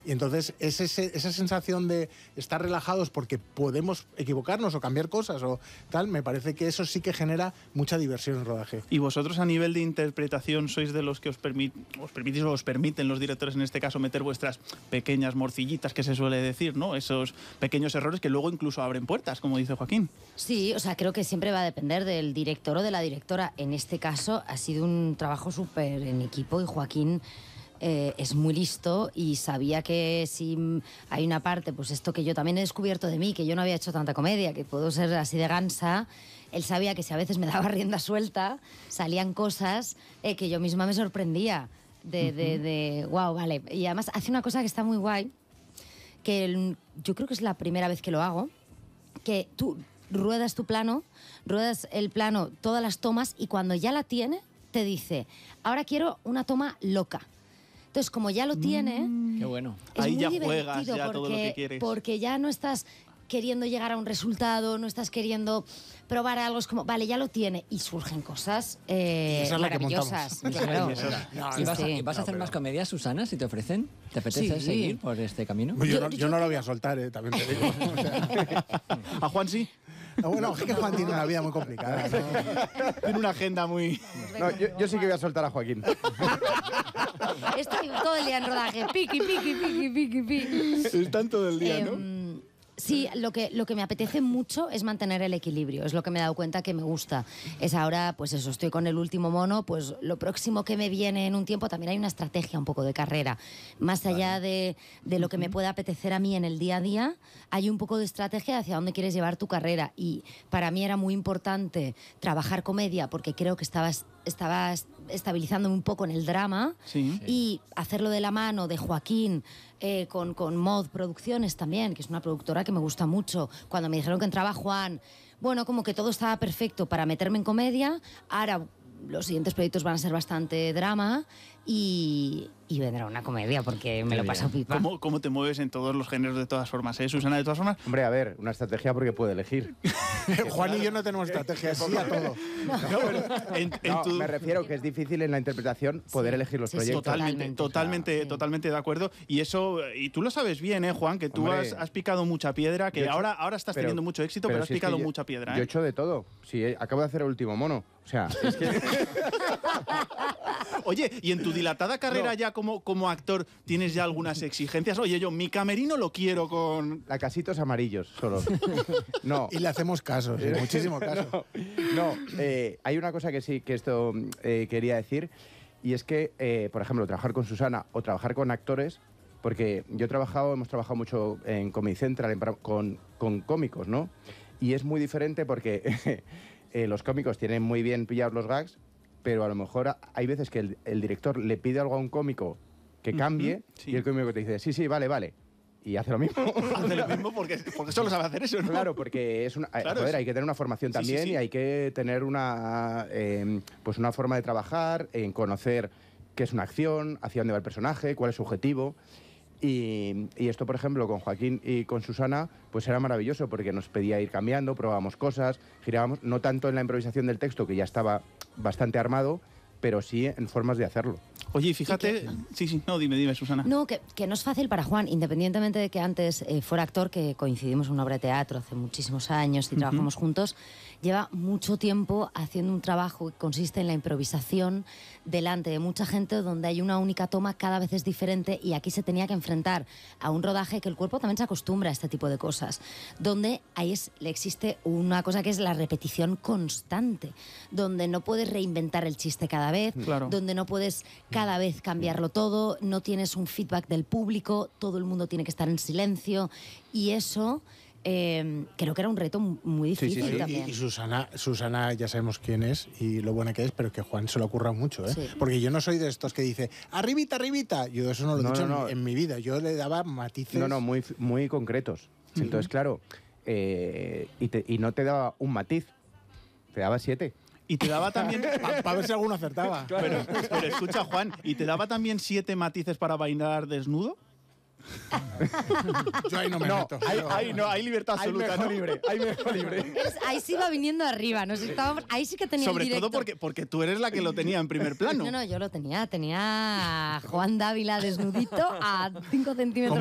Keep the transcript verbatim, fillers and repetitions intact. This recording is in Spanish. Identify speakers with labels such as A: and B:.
A: Y entonces es ese, esa sensación de estar relajados porque podemos equivocarnos o cambiar cosas o tal, me parece que eso sí que genera mucha diversión en rodaje.
B: ¿Y vosotros a nivel de interpretación sois de los que os, permit, os permitís o os permiten los directores en este caso meter vuestras pequeñas morcillitas, que se suele decir, ¿no? Esos pequeños errores que luego incluso abren puertas, como dice Joaquín?
C: Sí, o sea, creo que siempre va a depender del director o de la directora. En este caso ha sido un trabajo súper en equipo y Joaquín Eh, es muy listo y sabía que si hay una parte, pues esto que yo también he descubierto de mí, que yo no había hecho tanta comedia, que puedo ser así de gansa, él sabía que si a veces me daba rienda suelta, salían cosas eh, que yo misma me sorprendía de, uh-huh. de, de, wow, vale. Y además hace una cosa que está muy guay, que el, yo creo que es la primera vez que lo hago, que tú ruedas tu plano, ruedas el plano, todas las tomas, y cuando ya la tiene, te dice, ahora quiero una toma loca. Entonces, como ya lo tiene,
D: mm, qué bueno.
C: Es
B: ahí
C: muy
B: ya
C: divertido
B: juegas ya
C: porque,
B: todo lo que quieres.
C: Porque ya no estás queriendo llegar a un resultado, no estás queriendo probar algo, es como, vale, ya lo tiene, y surgen cosas eh,
A: esa es la
C: maravillosas.
A: Que
C: claro.
D: No, ¿Y vas, a, ¿y vas a hacer no, más comedias, Susana, si te ofrecen? ¿Te apetece sí. seguir por este camino?
A: Yo, yo, no, yo no lo voy a soltar, eh, también te digo. O sea,
B: ¿A Juan sí?
A: No, bueno, es que Juan tiene una vida muy complicada, ¿no?
B: Tiene una agenda muy...
E: No, yo, yo sí que voy a soltar a Joaquín.
C: Estoy todo el día en rodaje, piqui, piqui, piqui, piqui, piqui.
B: Están todo el día,
C: eh,
B: ¿no?
C: Sí, lo que, lo que me apetece mucho es mantener el equilibrio, es lo que me he dado cuenta que me gusta. Es ahora, pues eso, estoy con el último mono, pues lo próximo que me viene en un tiempo, también hay una estrategia un poco de carrera. Más allá vale. de, de lo que me puede apetecer a mí en el día a día, hay un poco de estrategia hacia dónde quieres llevar tu carrera. Y para mí era muy importante trabajar comedia porque creo que estabas... estaba estabilizándome un poco en el drama
B: sí.
C: y hacerlo de la mano de Joaquín eh, con, con Mod Producciones también, que es una productora que me gusta mucho. Cuando me dijeron que entraba Juan, bueno, como que todo estaba perfecto para meterme en comedia. Ahora los siguientes proyectos van a ser bastante drama y, y vendrá una comedia porque me Qué lo paso pipa.
B: ¿Cómo, ¿Cómo te mueves en todos los géneros de todas formas, eh, Susana? De todas formas...
E: Hombre, a ver, una estrategia porque puede elegir.
A: Juan y yo no tenemos estrategia, sí a todo.
B: No, no, pero en, en
E: no,
B: tu...
E: me refiero que es difícil en la interpretación poder sí, elegir los
C: sí,
E: proyectos.
B: Totalmente, totalmente, o sea, sí. totalmente de acuerdo. Y eso, y tú lo sabes bien, ¿eh, Juan? Que tú has, has picado mucha piedra, que hecho, ahora, ahora estás pero, teniendo mucho éxito, pero, pero has si picado es que mucha piedra. ¿eh?
E: Yo he hecho de todo. Sí, eh, acabo de hacer el último mono. O sea, es que...
B: Oye, y en tu dilatada carrera
E: no.
B: ya como, como actor, ¿tienes ya algunas exigencias? Oye, yo mi camerino lo quiero con...
E: Lacasitos amarillos, solo. No.
A: Y le hacemos caso, sí, muchísimo caso.
E: No, no eh, hay una cosa que sí, que esto eh, quería decir, y es que, eh, por ejemplo, trabajar con Susana o trabajar con actores, porque yo he trabajado, hemos trabajado mucho en Comedy Central, en, con, con cómicos, ¿no? Y es muy diferente porque eh, los cómicos tienen muy bien pillados los gags, pero a lo mejor hay veces que el, el director le pide algo a un cómico que cambie uh-huh, sí. y el cómico te dice, sí, sí, vale, vale. Y hace lo mismo.
B: Hace lo mismo porque, porque solo sabe hacer eso, ¿no?
E: Claro, porque es una, claro, joder, hay que tener una formación también sí, sí, sí. y hay que tener una, eh, pues una forma de trabajar, en conocer qué es una acción, hacia dónde va el personaje, cuál es su objetivo. Y, y esto, por ejemplo, con Joaquín y con Susana, pues era maravilloso porque nos pedía ir cambiando, probábamos cosas, girábamos, no tanto en la improvisación del texto, que ya estaba bastante armado, pero sí en formas de hacerlo.
B: Oye, y fíjate... Y que, sí, sí, no, dime, dime, Susana.
C: No, que, que no es fácil para Juan, independientemente de que antes eh, fuera actor, que coincidimos en una obra de teatro hace muchísimos años y uh-huh. trabajamos juntos, lleva mucho tiempo haciendo un trabajo que consiste en la improvisación delante de mucha gente, donde hay una única toma, cada vez es diferente, y aquí se tenía que enfrentar a un rodaje que el cuerpo también se acostumbra a este tipo de cosas, donde ahí es, le existe una cosa que es la repetición constante, donde no puedes reinventar el chiste cada vez,
B: claro.
C: donde no puedes cada vez cambiarlo todo, no tienes un feedback del público, todo el mundo tiene que estar en silencio, y eso... Eh, creo que era un reto muy difícil
A: sí, sí, sí.
C: también.
A: Y, y Susana, Susana ya sabemos quién es y lo buena que es, pero que Juan se lo ocurra mucho, ¿eh? Sí. Porque yo no soy de estos que dice arribita, arribita. Yo eso no lo he
E: no,
A: dicho
E: no, no.
A: En, en mi vida. Yo le daba matices.
E: No, no, muy, muy concretos. Uh-huh. Entonces, claro, eh, y, te, y no te daba un matiz, te daba siete.
B: Y te daba también...
A: Para pa ver si alguno acertaba.
B: Claro. Pero, pero escucha, Juan, ¿y te daba también siete matices para bailar desnudo?
A: Yo ahí no me
E: No,
A: meto.
B: Ahí,
A: Yo-
B: ahí no, hay libertad
E: Ahí me
B: absoluta,
E: dejo
B: ¿no?
E: libre, ahí me dejo libre.
C: Es- ahí sí va viniendo arriba, nos estábamos, ahí sí que tenía
B: Sobre
C: el directo.
B: todo porque, porque tú eres la que lo tenía en primer plano.
C: No, no, yo lo tenía, tenía a Juan Dávila desnudito a cinco centímetros